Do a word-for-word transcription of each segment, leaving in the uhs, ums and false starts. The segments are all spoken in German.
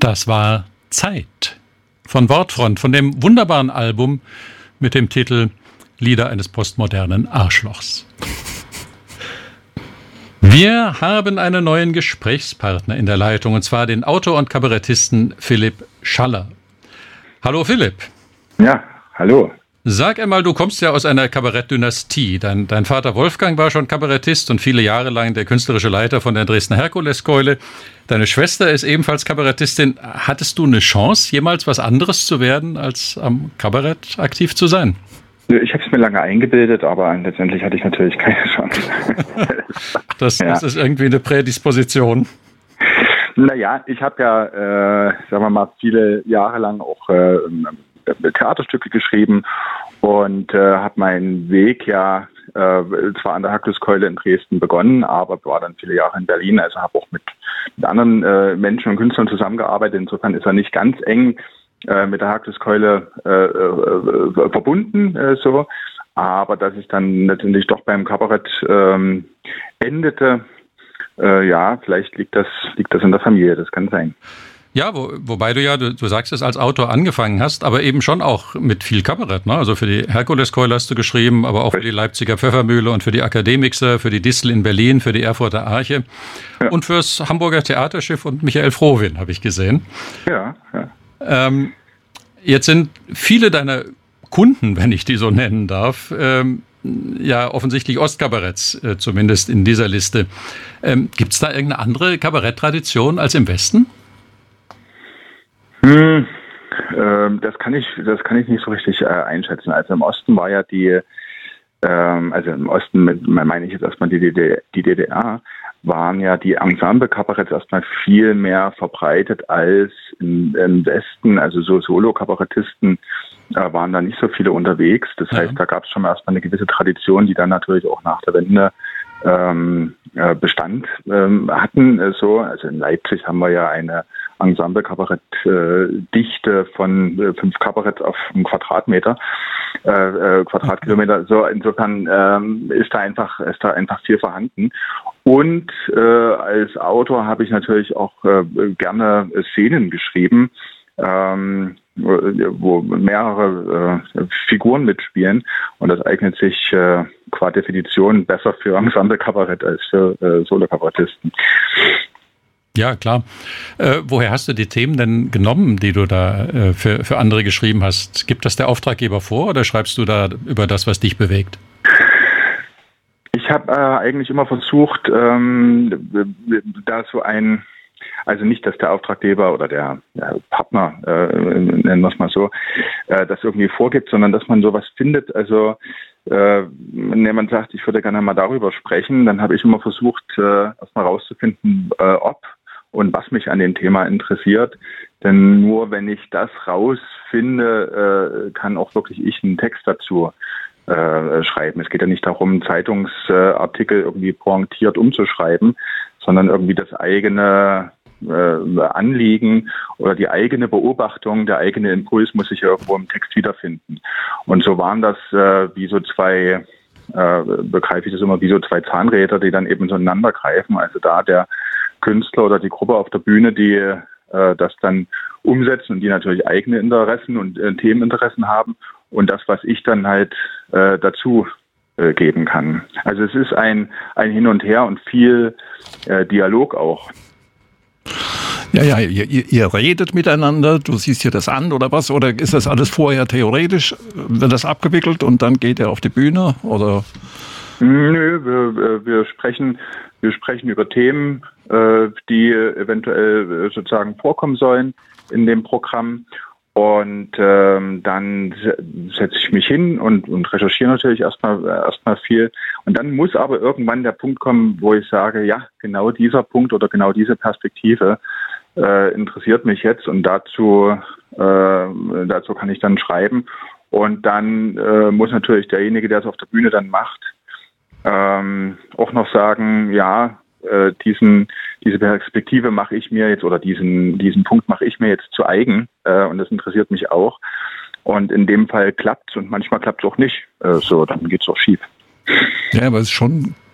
Das war Zeit von Wortfront, von dem wunderbaren Album mit dem Titel Lieder eines postmodernen Arschlochs. Wir haben einen neuen Gesprächspartner in der Leitung, und zwar den Autor und Kabarettisten Philipp Schaller. Hallo Philipp. Ja, hallo. Sag einmal, du kommst ja aus einer Kabarettdynastie. Dein, dein Vater Wolfgang war schon Kabarettist und viele Jahre lang der künstlerische Leiter von der Dresdner Herkuleskeule. Deine Schwester ist ebenfalls Kabarettistin. Hattest du eine Chance, jemals was anderes zu werden, als am Kabarett aktiv zu sein? Ich habe es mir lange eingebildet, aber letztendlich hatte ich natürlich keine Chance. das, ja. das ist irgendwie eine Prädisposition. Naja, ich habe ja, äh, sagen wir mal, viele Jahre lang auch äh, Theaterstücke geschrieben und äh, habe meinen Weg ja äh, zwar an der Herkuleskeule in Dresden begonnen, aber war dann viele Jahre in Berlin, also habe auch mit, mit anderen äh, Menschen und Künstlern zusammengearbeitet. Insofern ist er nicht ganz eng äh, mit der Herkuleskeule äh, äh, verbunden, äh, so. Aber dass ich dann letztendlich doch beim Kabarett ähm, endete, äh, ja, vielleicht liegt das, liegt das in der Familie, das kann sein. Ja, wo, wobei du ja, du, du sagst es, als Autor angefangen hast, aber eben schon auch mit viel Kabarett, ne? Also für die Herkuleskeule hast du geschrieben, aber auch für die Leipziger Pfeffermühle und für die Akademixer, für die Distel in Berlin, für die Erfurter Arche ja. und fürs Hamburger Theaterschiff und Michael Frohwin, habe ich gesehen. Ja, ja. Ähm, jetzt sind viele deiner Kunden, wenn ich die so nennen darf, ähm, ja offensichtlich Ostkabaretts, äh, zumindest in dieser Liste. Ähm, Gibt es da irgendeine andere Kabaretttradition als im Westen? Hm, ähm, das kann ich, das kann ich nicht so richtig äh, einschätzen. Also im Osten war ja die, ähm, also im Osten, mit, meine ich jetzt erstmal die, D D, die D D R, waren ja die Ensemble-Kabaretts erstmal viel mehr verbreitet als im, im Westen. Also so Solo-Kabarettisten äh, waren da nicht so viele unterwegs. Das ja. heißt, da gab es schon erstmal eine gewisse Tradition, die dann natürlich auch nach der Wende ähm, äh, Bestand ähm, hatten. Äh, so, also in Leipzig haben wir ja eine Ensemble-Kabarett-Dichte äh, von äh, fünf Kabaretts auf einen Quadratmeter, äh, äh, Quadratkilometer. So, insofern ähm, ist da einfach, ist da einfach viel vorhanden. Und äh, als Autor habe ich natürlich auch äh, gerne Szenen geschrieben, ähm, wo mehrere äh, Figuren mitspielen. Und das eignet sich äh, qua Definition besser für Ensemble-Kabarett als für äh, Solo-Kabarettisten. Ja, klar. Äh, woher hast du die Themen denn genommen, die du da äh, für, für andere geschrieben hast? Gibt das der Auftraggeber vor oder schreibst du da über das, was dich bewegt? Ich habe äh, eigentlich immer versucht, ähm, da so ein, also nicht, dass der Auftraggeber oder der, der Partner, äh, nennen wir es mal so, äh, das irgendwie vorgibt, sondern dass man sowas findet. Also äh, wenn jemand sagt, ich würde gerne mal darüber sprechen, dann habe ich immer versucht, äh, erstmal rauszufinden, äh, ob und was mich an dem Thema interessiert. Denn nur wenn ich das rausfinde, äh, kann auch wirklich ich einen Text dazu äh, schreiben. Es geht ja nicht darum, Zeitungsartikel äh, irgendwie pointiert umzuschreiben, sondern irgendwie das eigene äh, Anliegen oder die eigene Beobachtung, der eigene Impuls muss sich irgendwo im Text wiederfinden. Und so waren das äh, wie so zwei, äh, begreife ich das immer, wie so zwei Zahnräder, die dann eben so ineinander greifen. Also da der Künstler oder die Gruppe auf der Bühne, die äh, das dann umsetzen und die natürlich eigene Interessen und äh, Themeninteressen haben und das, was ich dann halt äh, dazu äh, geben kann. Also es ist ein, ein Hin und Her und viel äh, Dialog auch. Ja, ja, ihr, ihr redet miteinander, du siehst dir das an oder was? Oder ist das alles vorher theoretisch? Wird das abgewickelt und dann geht er auf die Bühne? Oder? Nö, wir, wir sprechen, wir sprechen über Themen, die eventuell sozusagen vorkommen sollen in dem Programm. Und ähm, dann setze ich mich hin und, und recherchiere natürlich erstmal erstmal viel. Und dann muss aber irgendwann der Punkt kommen, wo ich sage, ja, genau dieser Punkt oder genau diese Perspektive äh, interessiert mich jetzt. Und dazu, äh, dazu kann ich dann schreiben. Und dann äh, muss natürlich derjenige, der es auf der Bühne dann macht, ähm, auch noch sagen, ja, äh, diesen, diese Perspektive mache ich mir jetzt oder diesen, diesen Punkt mache ich mir jetzt zu eigen äh, und das interessiert mich auch. Und in dem Fall klappt's und manchmal klappt's auch nicht. Äh, so, dann geht's auch schief. Ja, aber es ist schon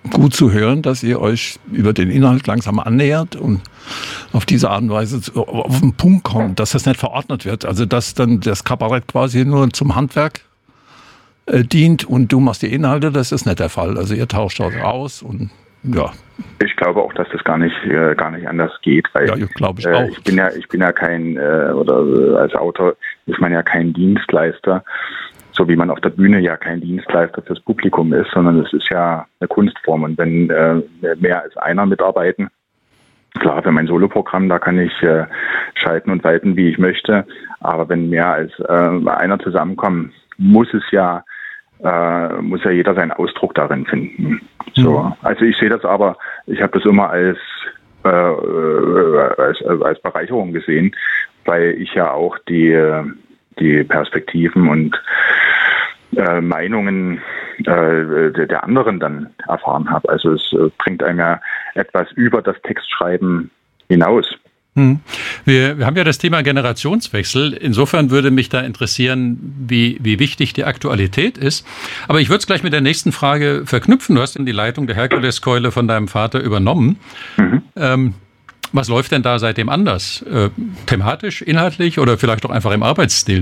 gut zu hören, dass ihr euch über den Inhalt langsam annähert und auf diese Art und Weise auf den Punkt kommt, dass das nicht verordnet wird. Also dass dann das Kabarett quasi nur zum Handwerk äh, dient und du machst die Inhalte, das ist nicht der Fall. Also ihr tauscht das aus und ja. Ich glaube auch, dass das gar nicht äh, gar nicht anders geht, weil ja, glaube ich äh, auch. ich bin ja ich bin ja kein äh, oder äh, als Autor ist man ja kein Dienstleister, so wie man auf der Bühne ja kein Dienstleister fürs Publikum ist, sondern es ist ja eine Kunstform. Und wenn äh, mehr als einer mitarbeiten, klar, für mein Soloprogramm, da kann ich äh, schalten und walten, wie ich möchte, aber wenn mehr als äh, einer zusammenkommen, muss es ja äh, muss ja jeder seinen Ausdruck darin finden. So, mhm. Also ich sehe das aber, ich habe das immer als, äh, als als Bereicherung gesehen, weil ich ja auch die die Perspektiven und äh, Meinungen äh, der anderen dann erfahren habe. Also es äh, bringt einem ja etwas über das Textschreiben hinaus. Hm. Wir, wir haben ja das Thema Generationswechsel. Insofern würde mich da interessieren, wie, wie wichtig die Aktualität ist. Aber ich würde es gleich mit der nächsten Frage verknüpfen. Du hast in die Leitung der Herkuleskeule von deinem Vater übernommen. Mhm. Ähm, was läuft denn da seitdem anders? Äh, thematisch, inhaltlich oder vielleicht auch einfach im Arbeitsstil?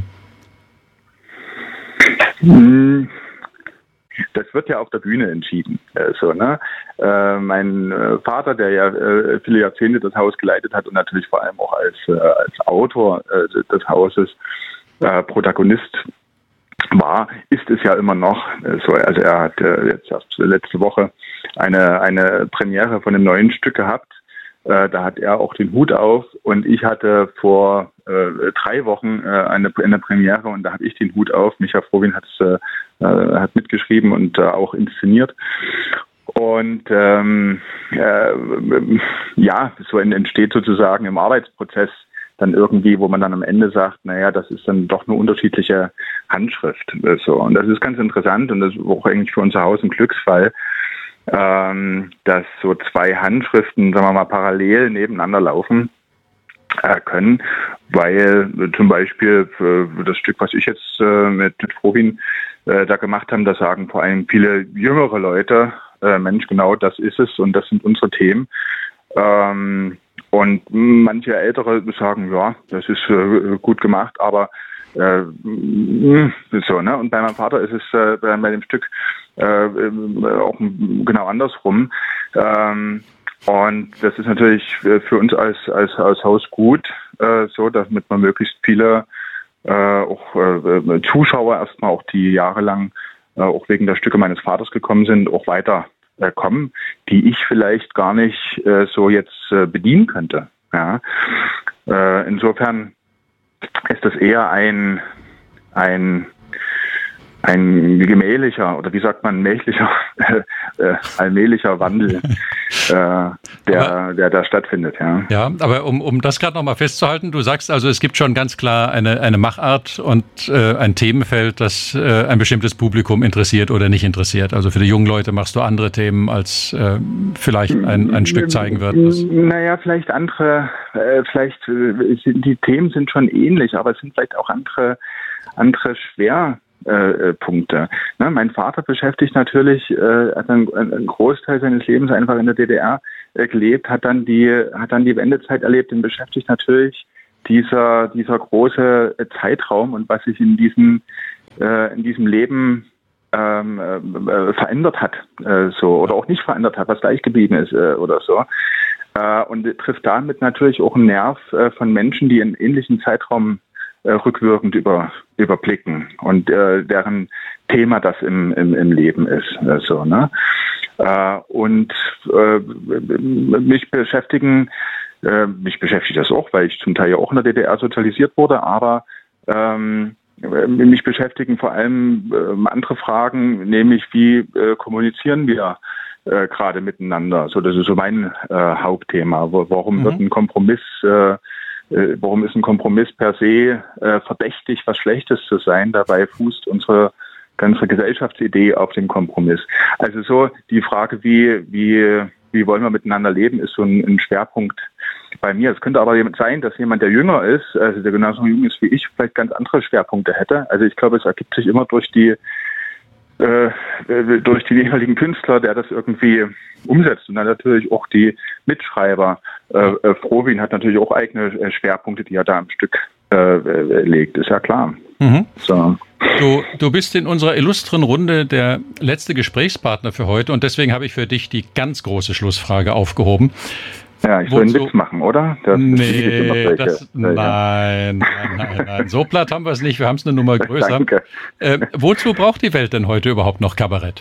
Das wird ja auf der Bühne entschieden. Äh, so, ne? äh, mein äh, Vater, der ja äh, viele Jahrzehnte das Haus geleitet hat und natürlich vor allem auch als, äh, als Autor äh, des Hauses äh, Protagonist war, ist es ja immer noch äh, so. Also er hat äh, jetzt erst letzte Woche eine, eine Premiere von einem neuen Stück gehabt. Äh, da hat er auch den Hut auf und ich hatte vor äh, drei Wochen äh, eine, eine Premiere und da habe ich den Hut auf. Micha Frowin hat es äh, hat mitgeschrieben und äh, auch inszeniert. Und ähm, äh, ja, so entsteht sozusagen im Arbeitsprozess dann irgendwie, wo man dann am Ende sagt, naja, das ist dann doch eine unterschiedliche Handschrift. So. Und das ist ganz interessant und das ist auch eigentlich für unser Haus ein Glücksfall, ähm, dass so zwei Handschriften, sagen wir mal, parallel nebeneinander laufen äh, können, weil äh, zum Beispiel für das Stück, was ich jetzt äh, mit, mit Frowin äh, da gemacht habe, da sagen vor allem viele jüngere Leute, äh, Mensch, genau das ist es und das sind unsere Themen. Ähm, und manche Ältere sagen, ja, das ist äh, gut gemacht, aber äh, so, ne? Und bei meinem Vater ist es äh, bei, bei dem Stück äh, auch genau andersrum. Ähm, und das ist natürlich für uns als als, als Haus gut, äh, so, damit man möglichst viele äh, auch äh, Zuschauer erstmal auch die jahrelang äh, auch wegen der Stücke meines Vaters gekommen sind, auch weiter äh, kommen, die ich vielleicht gar nicht äh, so jetzt äh, bedienen könnte. Ja? Äh, insofern ist das eher ein ein ein gemählicher oder wie sagt man mählicher äh, allmählicher Wandel, äh, der, aber, der da stattfindet. Ja, ja, aber um, um das gerade nochmal festzuhalten, du sagst also, es gibt schon ganz klar eine, eine Machart und äh, ein Themenfeld, das äh, ein bestimmtes Publikum interessiert oder nicht interessiert. Also für die jungen Leute machst du andere Themen, als äh, vielleicht ein, ein Stück zeigen wird. Naja, vielleicht andere, äh, vielleicht äh, sind, die Themen sind schon ähnlich, aber es sind vielleicht auch andere, andere schwer Äh, Punkte. Ne, mein Vater beschäftigt natürlich, äh, hat einen, einen Großteil seines Lebens einfach in der D D R äh, gelebt, hat dann die, hat dann die Wendezeit erlebt und beschäftigt natürlich dieser, dieser große äh, Zeitraum und was sich in diesem, äh, in diesem Leben ähm, äh, verändert hat, äh, so, oder auch nicht verändert hat, was gleich geblieben ist äh, oder so. Äh, und trifft damit natürlich auch einen Nerv äh, von Menschen, die einen ähnlichen Zeitraum Äh, rückwirkend über, überblicken und äh, deren Thema das im, im, im Leben ist. Äh, so, ne? äh, und äh, mich beschäftigen, äh, mich beschäftigt das auch, weil ich zum Teil ja auch in der D D R sozialisiert wurde, aber ähm, mich beschäftigen vor allem äh, andere Fragen, nämlich wie äh, kommunizieren wir äh, gerade miteinander. So, das ist so mein äh, Hauptthema. Warum mhm. wird ein Kompromiss äh, Warum ist ein Kompromiss per se äh, verdächtig, was Schlechtes zu sein? Dabei fußt unsere ganze Gesellschaftsidee auf dem Kompromiss. Also so die Frage, wie wie wie wollen wir miteinander leben, ist so ein, ein Schwerpunkt bei mir. Es könnte aber jemand sein, dass jemand, der jünger ist, also der genauso jung ist wie ich, vielleicht ganz andere Schwerpunkte hätte. Also ich glaube, es ergibt sich immer durch die äh, durch die jeweiligen Künstler, der das irgendwie umsetzt. Und dann natürlich auch die Mitschreiber. Äh, Frohwin hat natürlich auch eigene Schwerpunkte, die er da am Stück äh, legt, ist ja klar. Mhm. So. Du, du bist in unserer illustren Runde der letzte Gesprächspartner für heute und deswegen habe ich für dich die ganz große Schlussfrage aufgehoben. Ja, ich soll einen Witz machen, oder? Das nee, das, nein, nein, nein, nein. So platt haben wir es nicht. Wir haben es eine Nummer größer. Danke. Äh, wozu braucht die Welt denn heute überhaupt noch Kabarett?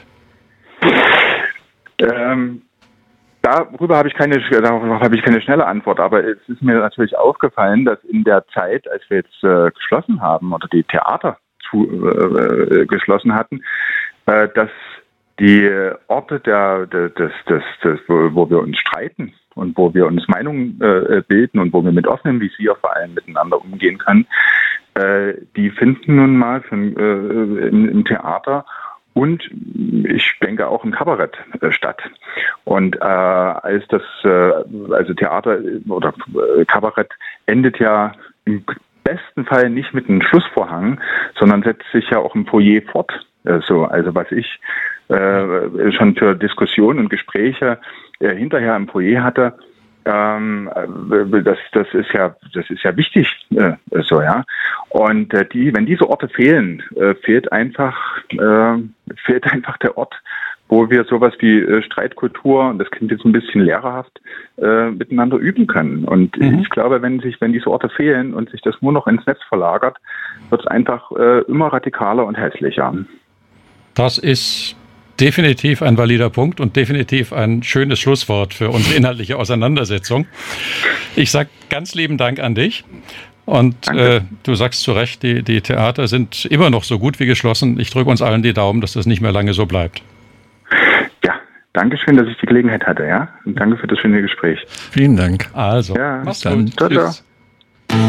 Ähm, darüber habe ich keine, darüber habe ich keine schnelle Antwort. Aber es ist mir natürlich aufgefallen, dass in der Zeit, als wir jetzt äh, geschlossen haben oder die Theater zu, äh, geschlossen hatten, äh, dass die Orte der, des, des, des, des, wo wir uns streiten und wo wir uns Meinungen äh, bilden und wo wir mit offenem Visier vor allem miteinander umgehen können, äh, die finden nun mal für, äh, im, im Theater und ich denke auch im Kabarett äh, statt. Und äh, als das, äh, also Theater oder äh, Kabarett endet ja im besten Fall nicht mit einem Schlussvorhang, sondern setzt sich ja auch im Foyer fort. Äh, so, also was ich äh, schon für Diskussionen und Gespräche äh, hinterher im Foyer hatte, ähm, das, das ist ja, das ist ja wichtig, äh, so, ja. Und äh, die, wenn diese Orte fehlen, äh, fehlt einfach, äh, fehlt einfach der Ort, wo wir sowas wie äh, Streitkultur, und das klingt jetzt ein bisschen lehrerhaft, äh, miteinander üben können. Und mhm. ich glaube, wenn sich, wenn diese Orte fehlen und sich das nur noch ins Netz verlagert, wird es einfach äh, immer radikaler und hässlicher. Das ist definitiv ein valider Punkt und definitiv ein schönes Schlusswort für unsere inhaltliche Auseinandersetzung. Ich sage ganz lieben Dank an dich. Und äh, du sagst zu Recht, die, die Theater sind immer noch so gut wie geschlossen. Ich drücke uns allen die Daumen, dass das nicht mehr lange so bleibt. Ja, danke schön, dass ich die Gelegenheit hatte, ja. Und danke für das schöne Gespräch. Vielen Dank. Also, ja, mach's dann. gut. Ciao, ciao.